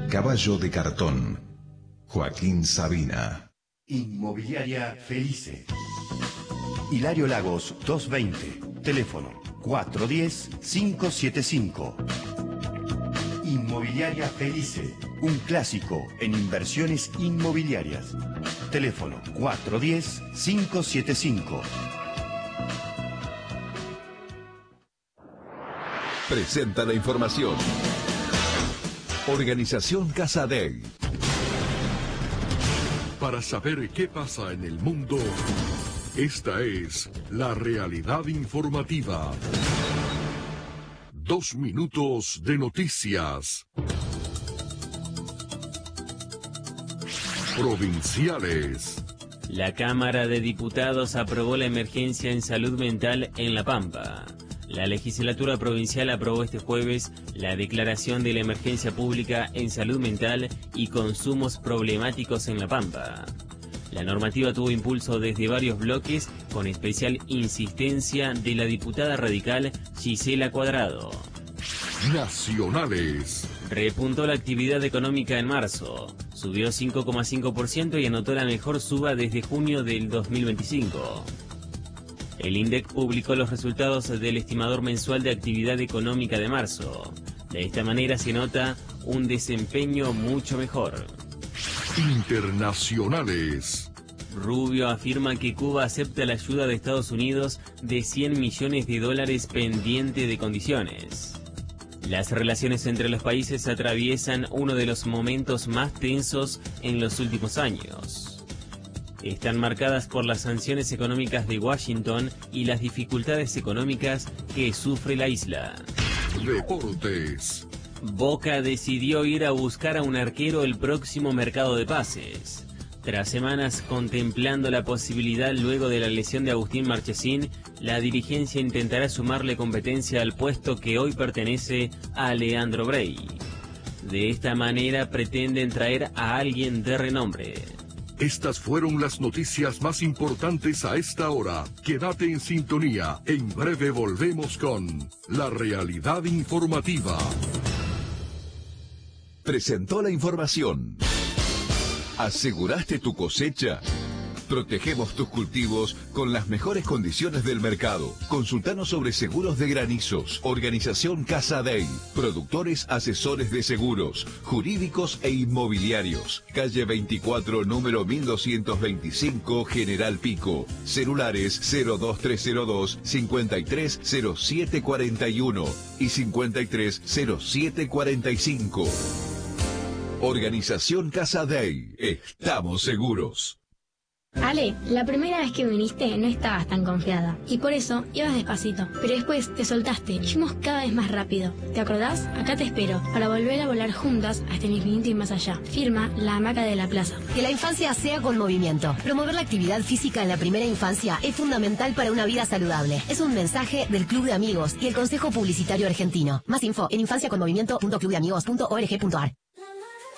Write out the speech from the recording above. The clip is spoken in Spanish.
Caballo de Cartón. Joaquín Sabina. Inmobiliaria Felice. Hilario Lagos 220. Teléfono 410-575. Inmobiliaria Felice. Un clásico en inversiones inmobiliarias. Teléfono 410-575. Presenta la información. Organización Casa Dei. Para saber qué pasa en el mundo, esta es la realidad informativa. 2 minutos de noticias. Provinciales. La Cámara de Diputados aprobó la emergencia en salud mental en La Pampa. La legislatura provincial aprobó este jueves la declaración de la emergencia pública en salud mental y consumos problemáticos en La Pampa. La normativa tuvo impulso desde varios bloques, con especial insistencia de la diputada radical Gisela Cuadrado. Nacionales. Repuntó la actividad económica en marzo. Subió 5,5% y anotó la mejor suba desde junio del 2025. El INDEC publicó los resultados del estimador mensual de actividad económica de marzo. De esta manera se nota un desempeño mucho mejor. Internacionales. Rubio afirma que Cuba acepta la ayuda de Estados Unidos de $100 millones pendiente de condiciones. Las relaciones entre los países atraviesan uno de los momentos más tensos en los últimos años. Están marcadas por las sanciones económicas de Washington y las dificultades económicas que sufre la isla. Deportes. Boca decidió ir a buscar a un arquero el próximo mercado de pases. Tras semanas contemplando la posibilidad luego de la lesión de Agustín Marchesín, la dirigencia intentará sumarle competencia al puesto que hoy pertenece a Leandro Brey. De esta manera pretenden traer a alguien de renombre. Estas fueron las noticias más importantes a esta hora. Quédate en sintonía. En breve volvemos con la realidad informativa. Presentó la información. ¿Aseguraste tu cosecha? Protegemos tus cultivos con las mejores condiciones del mercado. Consultanos sobre seguros de granizos. Organización Casa Dei. Productores asesores de seguros, jurídicos e inmobiliarios. Calle 24, número 1225, General Pico. Celulares 02302 530741 y 530745. Organización Casa Dei. Estamos seguros. Ale, la primera vez que viniste no estabas tan confiada y por eso ibas despacito, pero después te soltaste y fuimos cada vez más rápido. ¿Te acordás? Acá te espero para volver a volar juntas hasta el infinito y más allá. Firma La Hamaca de la Plaza. Que la infancia sea con movimiento. Promover la actividad física en la primera infancia es fundamental para una vida saludable. Es un mensaje del Club de Amigos y el Consejo Publicitario Argentino. Más info en infanciaconmovimiento.clubdeamigos.org.ar.